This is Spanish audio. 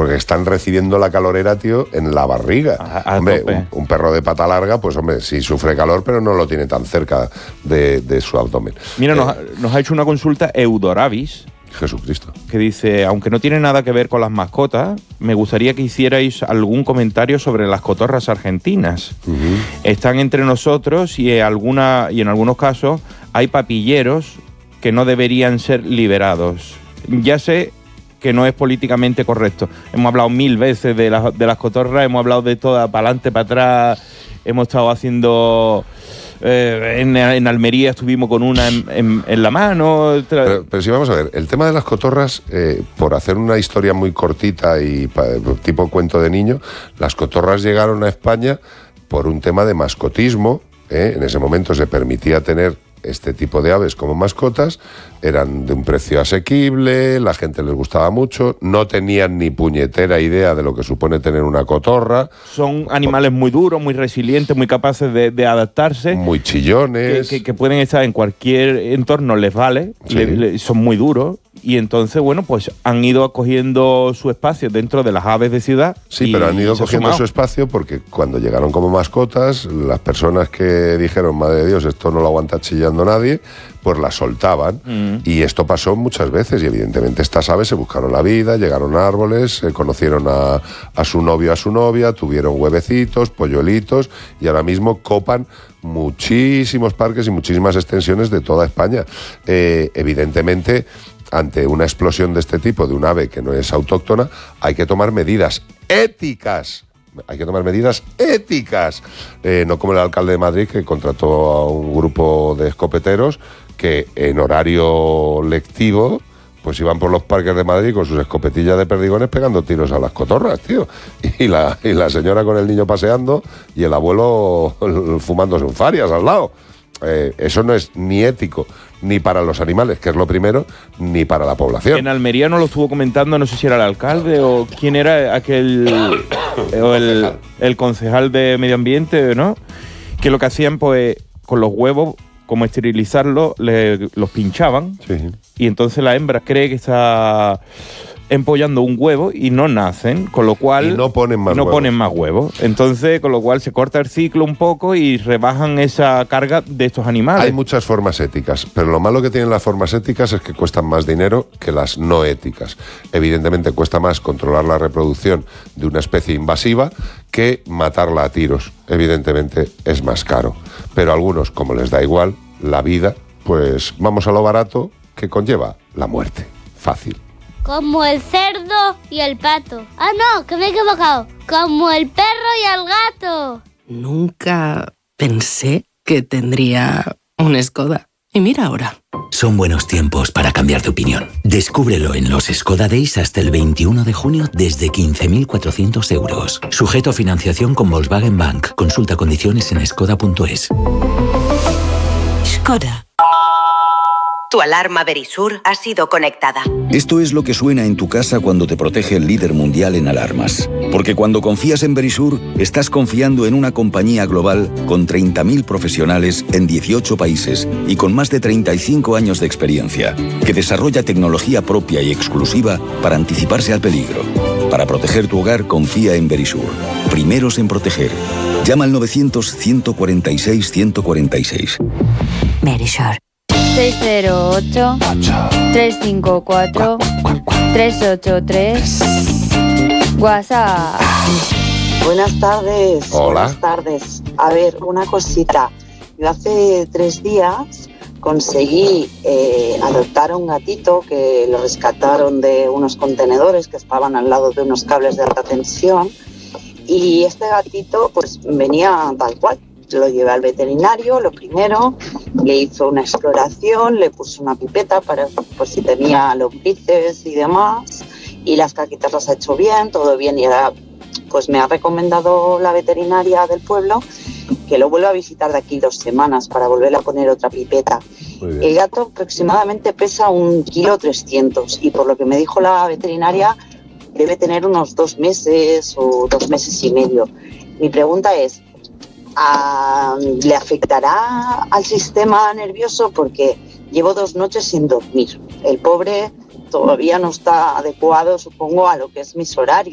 porque están recibiendo la calorera, tío, en la barriga. Hombre, un perro de pata larga, pues hombre, sí sufre calor, pero no lo tiene tan cerca de su abdomen. Mira, nos ha hecho una consulta Eudoravis, Jesucristo, que dice: aunque no tiene nada que ver con las mascotas, me gustaría que hicierais algún comentario sobre las cotorras argentinas. Están entre nosotros y en algunos casos hay papilleros que no deberían ser liberados. Ya sé que no es políticamente correcto. Hemos hablado 1000 veces de las cotorras, hemos hablado de todas, para adelante, para atrás, hemos estado haciendo... en Almería estuvimos con una en la mano. Pero sí, vamos a ver, el tema de las cotorras, por hacer una historia muy cortita y tipo cuento de niño, las cotorras llegaron a España por un tema de mascotismo. En ese momento se permitía tener este tipo de aves como mascotas, eran de un precio asequible, la gente les gustaba mucho, no tenían ni puñetera idea de lo que supone tener una cotorra. Son animales muy duros, muy resilientes, muy capaces de adaptarse. Muy chillones. Que pueden estar en cualquier entorno, les vale, sí. Son muy duros. Y entonces, bueno, pues han ido cogiendo su espacio dentro de las aves de ciudad. Sí, pero han ido cogiendo su espacio porque cuando llegaron como mascotas, las personas que dijeron, madre de Dios, esto no lo aguanta chillando nadie, pues las soltaban. Y esto pasó muchas veces y evidentemente estas aves se buscaron la vida, llegaron a árboles, conocieron a su novio, a su novia, tuvieron huevecitos, polluelitos y ahora mismo copan muchísimos parques y muchísimas extensiones de toda España. Evidentemente, ante una explosión de este tipo, de un ave que no es autóctona, hay que tomar medidas éticas. Hay que tomar medidas éticas. No como el alcalde de Madrid, que contrató a un grupo de escopeteros que en horario lectivo pues iban por los parques de Madrid con sus escopetillas de perdigones pegando tiros a las cotorras, tío. Y la señora con el niño paseando y el abuelo fumándose un farias al lado. Eso no es ni ético, ni para los animales, que es lo primero, ni para la población. En Almería nos lo estuvo comentando, no sé si era el alcalde o quién era aquel, o el concejal de medio ambiente, ¿no? Que lo que hacían, pues, con los huevos, como esterilizarlos, los pinchaban, sí. Y entonces la hembra cree que está empollando un huevo y no nacen, con lo cual... Y no ponen más huevos. Entonces, con lo cual se corta el ciclo un poco y rebajan esa carga de estos animales. Hay muchas formas éticas, pero lo malo que tienen las formas éticas es que cuestan más dinero que las no éticas. Evidentemente cuesta más controlar la reproducción de una especie invasiva que matarla a tiros. Evidentemente es más caro. Pero a algunos, como les da igual la vida, pues vamos a lo barato que conlleva la muerte. Fácil. Como el cerdo y el pato. Ah, no, que me he equivocado. Como el perro y el gato. Nunca pensé que tendría un Skoda. Y mira ahora. Son buenos tiempos para cambiar de opinión. Descúbrelo en los Skoda Days hasta el 21 de junio desde 15.400 euros. Sujeto a financiación con Volkswagen Bank. Consulta condiciones en skoda.es. Skoda. Tu alarma Verisur ha sido conectada. Esto es lo que suena en tu casa cuando te protege el líder mundial en alarmas. Porque cuando confías en Verisur, estás confiando en una compañía global con 30.000 profesionales en 18 países y con más de 35 años de experiencia, que desarrolla tecnología propia y exclusiva para anticiparse al peligro. Para proteger tu hogar, confía en Verisur. Primeros en proteger. Llama al 900-146-146. Verisur. 608-354-383. WhatsApp. Buenas tardes. Hola. Buenas tardes. A ver, una cosita. Yo hace 3 días conseguí adoptar a un gatito que lo rescataron de unos contenedores que estaban al lado de unos cables de alta tensión. Y este gatito pues venía tal cual. Lo llevé al veterinario, lo primero, le hizo una exploración, le puso una pipeta para por si tenía lombrices y demás, y las caquitas las ha hecho bien, todo bien, y ahora pues me ha recomendado la veterinaria del pueblo que lo vuelva a visitar de aquí 2 semanas para volver a poner otra pipeta. El gato aproximadamente pesa 1,3 kg y por lo que me dijo la veterinaria debe tener unos 2 meses o 2 meses y medio. Mi pregunta es, ¿le afectará al sistema nervioso? Porque llevo 2 noches sin dormir. El pobre todavía no está adecuado, supongo, a lo que es mis horarios.